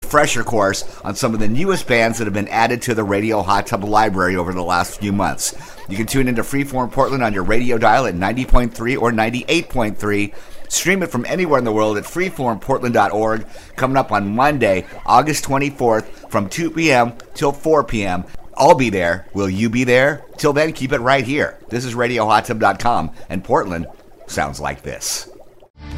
refresher course on some of the newest bands that have been added to the Radio Hot Tub library over the last few months. You can tune into Freeform Portland on your radio dial at 90.3 or 98.3. Stream it from anywhere in the world at freeformportland.org. Coming up on Monday, August 24th from 2 p.m. till 4 p.m. I'll be there. Will you be there? Till then, keep it right here. This is RadioHotTub.com, and Portland sounds like this.